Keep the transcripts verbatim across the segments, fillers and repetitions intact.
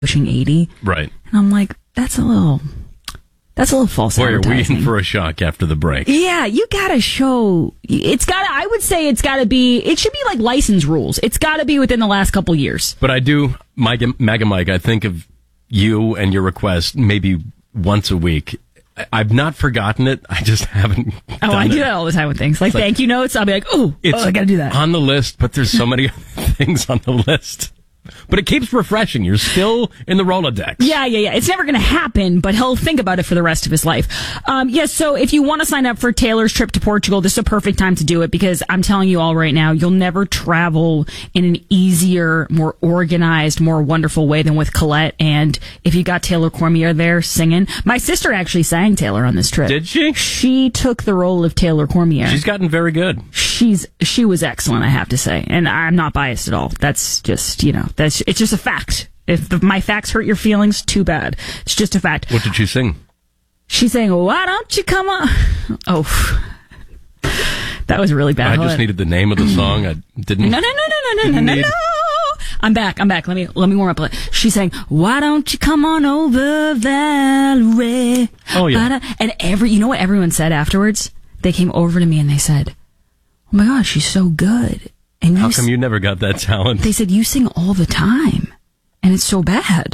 pushing eighty. Right. And I'm like, that's a little, that's a little false Boy, are we advertising. in for a shock after the break. Yeah, you gotta show, it's gotta, I would say it's gotta be, it should be like license rules. It's gotta be within the last couple years. But I do, Mike, Maga Mike, I think of you and your request maybe once a week. I- I've not forgotten it. I just haven't Oh, done I do it. that all the time with things. Like, It's like- thank you notes. I'll be like, oh, It's oh, I gotta do that. on the list, but there's so many other things on the list. But it keeps refreshing. You're still in the Rolodex. Yeah, yeah, yeah. It's never going to happen, but he'll think about it for the rest of his life. Um, yes, yeah, so if you want to sign up for Taylor's trip to Portugal, this is a perfect time to do it because I'm telling you all right now, you'll never travel in an easier, more organized, more wonderful way than with Colette. And if you got Taylor Cormier there singing, my sister actually sang Taylor on this trip. Did she? She took the role of Taylor Cormier. She's gotten very good. She's she was excellent, I have to say, and I'm not biased at all. That's just you know that's it's just a fact. If the, my facts hurt your feelings, too bad. It's just a fact. What did she sing? She's saying, "Why don't you come on?" Oh, that was really bad. I Hold just on. needed the name of the song. I didn't. No, no, no, no, no, no, no, no, need- no. I'm back. I'm back. Let me let me warm up. She's saying, "Why don't you come on over, Valerie?" Oh, yeah. Ba-da. And every you know what everyone said afterwards? They came over to me and they said, "Oh my gosh, she's so good." And How you come s- you never got that talent? They said, "You sing all the time, and it's so bad."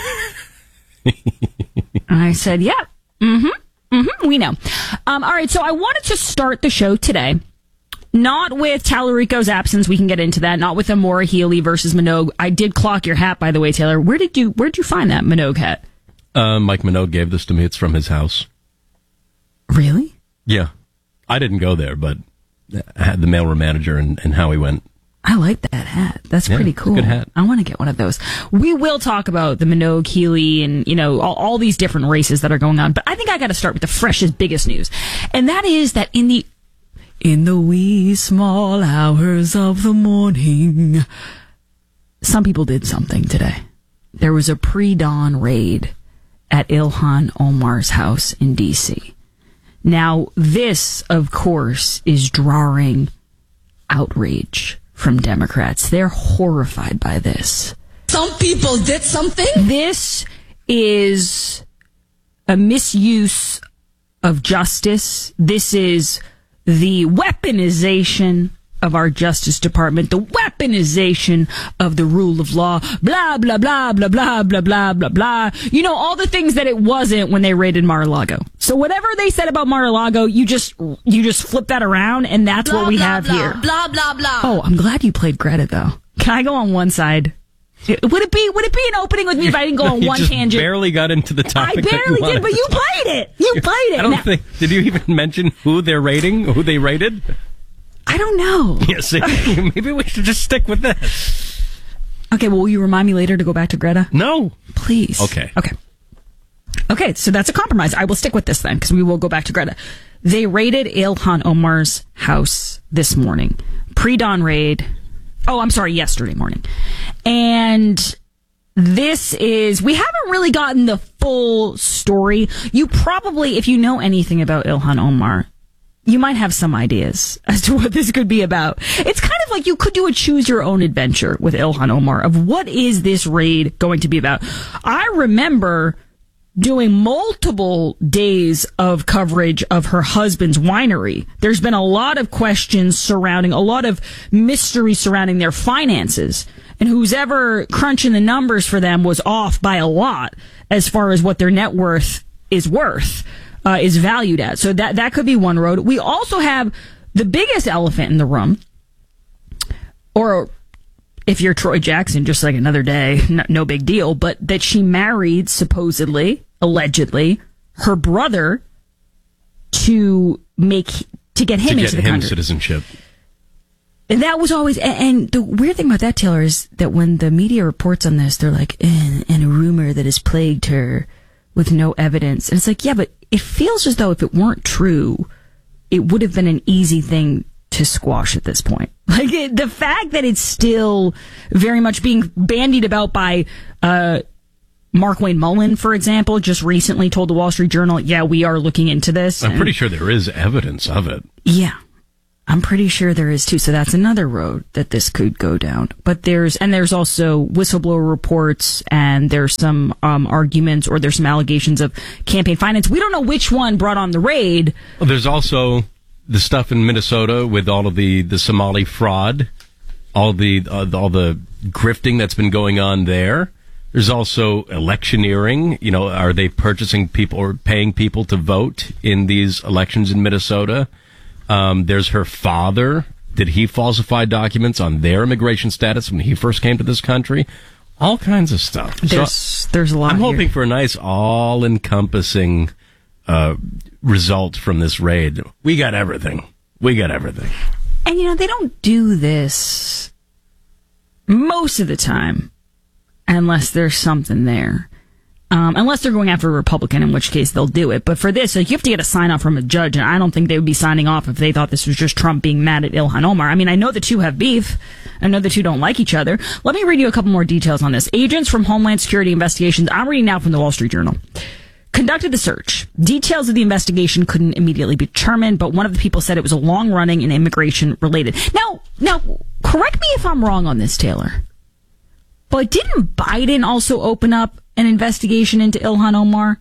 And I said, "Yeah, mm-hmm, mm-hmm, we know." Um, all right, so I wanted to start the show today, not with Tallarico's absence. We can get into that. Not with Amora Healy versus Minogue. I did clock your hat, by the way, Taylor. Where did you Where did you find that Minogue hat? Uh, Mike Minogue gave this to me. It's from his house. Really? Yeah. I didn't go there, but I had the mailroom manager and, and how he went. I like that hat. That's Yeah, pretty it's a cool. good hat. I want to get one of those. We will talk about the Minogue, Healy, and, you know, all, all these different races that are going on. But I think I got to start with the freshest, biggest news. And that is that in the, in the wee small hours of the morning, some people did something today. There was a pre-dawn raid at Ilhan Omar's house in D C. Now, this, of course, is drawing outrage from Democrats. They're horrified by this. Some people did something? This is a misuse of justice. This is the weaponization of our Justice Department, the weaponization of the rule of law, blah, blah, blah, blah, blah, blah, blah, blah, blah. You know, all the things that it wasn't when they raided Mar-a-Lago. So whatever they said about Mar-a-Lago, you just, you just flip that around, and that's Blah, what we blah, have blah, here. Blah, blah, blah. Oh, I'm glad you played Greta, though. Can I go on one side? Would it be Would it be an opening with me if I didn't go on You one just tangent? barely got into the I topic. that barely wanted did, but to you talk. played it. You played it. I don't Now- think. Did you even mention who they're rating? Who they rated? I don't know. Yeah, see, maybe we should just stick with this. Okay, well, will you remind me later to go back to Greta? No. Please. Okay. Okay. Okay, so that's a compromise. I will stick with this then, because we will go back to Greta. They raided Ilhan Omar's house this morning. Pre-dawn raid. Oh, I'm sorry, yesterday morning. And this is, we haven't really gotten the full story. You probably, if you know anything about Ilhan Omar, you might have some ideas as to what this could be about. It's kind of like you could do a choose your own adventure with Ilhan Omar of what is this raid going to be about. I remember doing multiple days of coverage of her husband's winery. There's been a lot of questions surrounding, a lot of mystery surrounding their finances. And who's ever crunching the numbers for them was off by a lot as far as what their net worth is worth. Uh, is valued at. So that, that could be one road. We also have the biggest elephant in the room, or if you're Troy Jackson, just like another day, no, no big deal, but that she married, supposedly, allegedly, her brother to make, to get him to into get the him country. citizenship. And that was always, and, and the weird thing about that, Taylor, is that when the media reports on this, they're like, and, and a rumor that has plagued her with no evidence. And it's like, yeah, but it feels as though if it weren't true, it would have been an easy thing to squash at this point. Like it, the fact that it's still very much being bandied about by uh, Mark Wayne Mullen, for example, just recently told the Wall Street Journal, yeah, we are looking into this. I'm And- pretty sure there is evidence of it. Yeah. I'm pretty sure there is too. So that's another road that this could go down. But there's, and there's also whistleblower reports, and there's some um, arguments, or there's some allegations of campaign finance. We don't know which one brought on the raid. Well, there's also the stuff in Minnesota with all of the, the Somali fraud, all the uh, all the grifting that's been going on there. There's also electioneering. You know, are they purchasing people or paying people to vote in these elections in Minnesota? Um, there's her father. Did he falsify documents on their immigration status when he first came to this country? All kinds of stuff. There's so there's a lot. I'm here. hoping for a nice, all-encompassing uh, result from this raid. We got everything. We got everything. And you know, they don't do this most of the time unless there's something there. Um, unless they're going after a Republican, in which case they'll do it. But for this, like, you have to get a sign off from a judge, and I don't think they would be signing off if they thought this was just Trump being mad at Ilhan Omar. I mean, I know the two have beef. I know the two don't like each other. Let me read you a couple more details on this. Agents from Homeland Security Investigations, I'm reading now from the Wall Street Journal, conducted the search. Details of the investigation couldn't immediately be determined, but one of the people said it was a long-running and immigration-related. Now, now, correct me if I'm wrong on this, Taylor, but didn't Biden also open up an investigation into Ilhan Omar?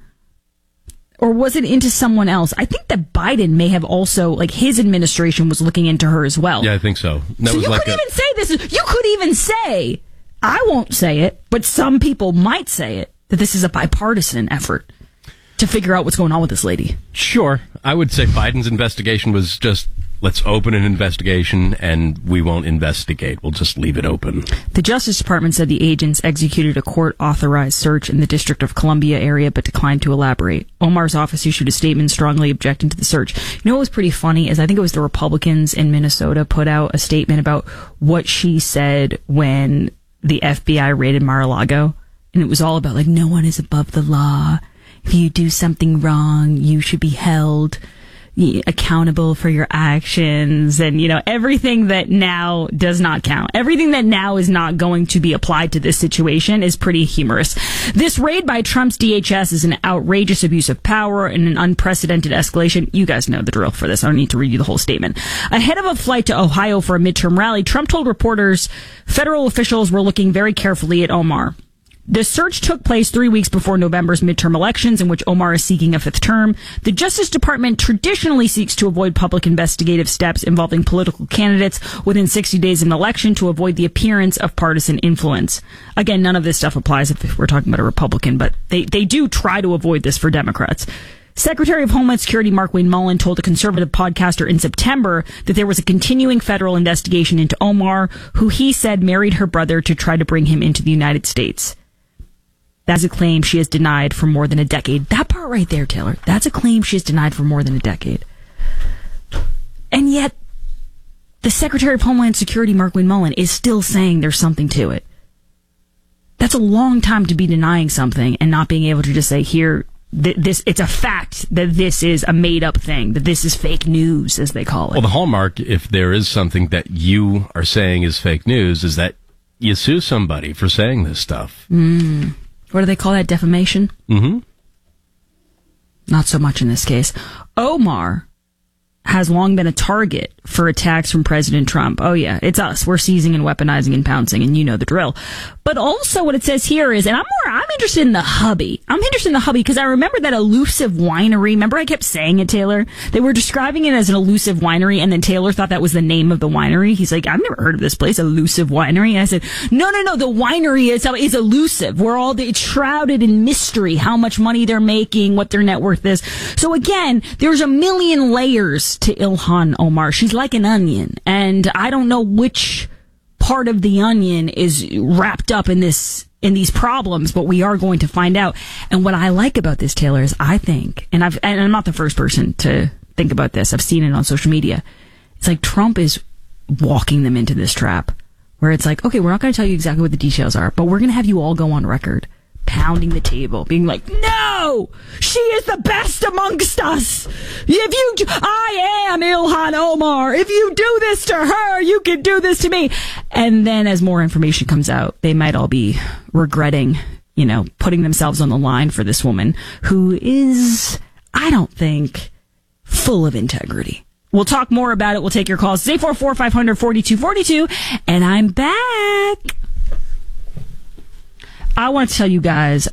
Or was it into someone else? I think that Biden may have also, like, his administration was looking into her as well. Yeah, I think so. That so was you like could a- even say this. Is, you could even say, I won't say it, but some people might say it, that this is a bipartisan effort to figure out what's going on with this lady. Sure. I would say Biden's investigation was just, let's open an investigation and we won't investigate. We'll just leave it open. The Justice Department said the agents executed a court-authorized search in the District of Columbia area, but declined to elaborate. Omar's office issued a statement strongly objecting to the search. You know what was pretty funny is I think it was the Republicans in Minnesota put out a statement about what she said when the F B I raided Mar-a-Lago. And it was all about, like, no one is above the law. If you do something wrong, you should be held accountable for your actions, and, you know, everything that now does not count. Everything that now is not going to be applied to this situation is pretty humorous. This raid by Trump's D H S is an outrageous abuse of power and an unprecedented escalation. You guys know the drill for this. I don't need to read you the whole statement. Ahead of a flight to Ohio for a midterm rally, Trump told reporters federal officials were looking very carefully at Omar. The search took place three weeks before November's midterm elections, in which Omar is seeking a fifth term. The Justice Department traditionally seeks to avoid public investigative steps involving political candidates within sixty days of an election to avoid the appearance of partisan influence. Again, none of this stuff applies if we're talking about a Republican, but they, they do try to avoid this for Democrats. Secretary of Homeland Security Markwayne Mullin told a conservative podcaster in September that there was a continuing federal investigation into Omar, who he said married her brother to try to bring him into the United States. That's a claim she has denied for more than a decade. That part right there, Taylor, that's a claim she has denied for more than a decade. And yet, the Secretary of Homeland Security, Markwayne Mullin, is still saying there's something to it. That's a long time to be denying something and not being able to just say, here, th- this, it's a fact that this is a made-up thing, that this is fake news, as they call it. Well, the hallmark, if there is something that you are saying is fake news, is that you sue somebody for saying this stuff. Mm. What do they call that? Defamation? Mm-hmm. Not so much in this case. Omar has long been a target for attacks from President Trump. Oh yeah, it's us. We're seizing and weaponizing and pouncing, and you know the drill. But also what it says here is, and I'm more, I'm interested in the hubby. I'm interested in the hubby because I remember that elusive winery. Remember I kept saying it, Taylor? They were describing it as an elusive winery, and then Taylor thought that was the name of the winery. He's like, I've never heard of this place, elusive winery. And I said, no, no, no, the winery is, is elusive. We're all, it's shrouded in mystery, how much money they're making, what their net worth is. So again, there's a million layers to Ilhan Omar. She's like an onion, and I don't know which part of the onion is wrapped up in this, in these problems, but we are going to find out. And what I like about this, Taylor, is I think, and I've, and I'm not the first person to think about this, I've seen it on social media. It's like Trump is walking them into this trap where it's like, okay, we're not going to tell you exactly what the details are, but we're going to have you all go on record pounding the table, being like, no, she is the best amongst us. If you, I am Ilhan Omar. If you do this to her, you can do this to me. And then as more information comes out, they might all be regretting, you know, putting themselves on the line for this woman who is, I don't think, full of integrity. We'll talk more about it. We'll take your calls. eight four four, five hundred, forty-two forty-two. And I'm back. I want to tell you guys